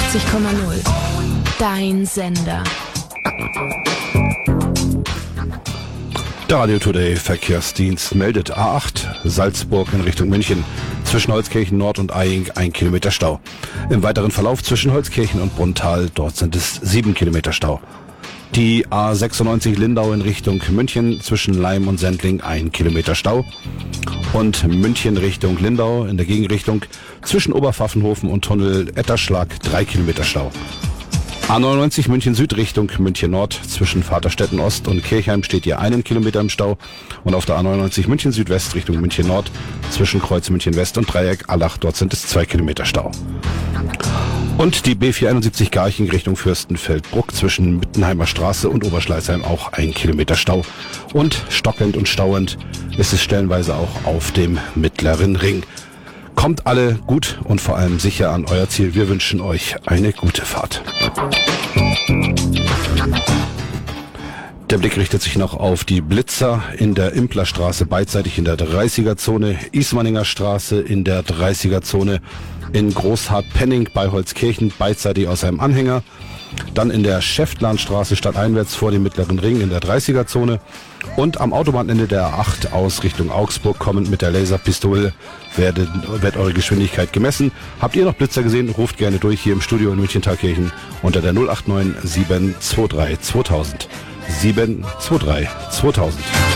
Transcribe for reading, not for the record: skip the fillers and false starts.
Dein Sender. Der Radio Today Verkehrsdienst meldet A8 Salzburg in Richtung München. Zwischen Holzkirchen Nord und Eying 1 Kilometer Stau. Im weiteren Verlauf zwischen Holzkirchen und Brunnthal, dort sind es 7 Kilometer Stau. Die A96 Lindau in Richtung München zwischen Laim und Sendling 1 Kilometer Stau. Und München Richtung Lindau in der Gegenrichtung zwischen Oberpfaffenhofen und Tunnel Etterschlag 3 Kilometer Stau. A99 München Süd Richtung München Nord zwischen Vaterstetten Ost und Kirchheim steht hier 1 Kilometer im Stau. Und auf der A99 München Südwest Richtung München Nord zwischen Kreuz München West und Dreieck Allach, dort sind es 2 Kilometer Stau. Und die B471 Garching Richtung Fürstenfeldbruck zwischen Mittenheimer Straße und Oberschleißheim auch 1 Kilometer Stau. Und stockend und stauend ist es stellenweise auch auf dem Mittleren Ring. Kommt alle gut und vor allem sicher an euer Ziel. Wir wünschen euch eine gute Fahrt. Der Blick richtet sich noch auf die Blitzer in der Implerstraße, beidseitig in der 30er-Zone, Ismaninger Straße in der 30er-Zone, in Großhardt-Penning bei Holzkirchen, beidseitig aus einem Anhänger. Dann in der Schäftlarnstraße stadteinwärts vor dem Mittleren Ring in der 30er-Zone. Und am Autobahnende der A8 aus Richtung Augsburg kommend mit der Laserpistole wird eure Geschwindigkeit gemessen. Habt ihr noch Blitzer gesehen? Ruft gerne durch hier im Studio in München-Thalkirchen unter der 089 723 2000. 723 2000.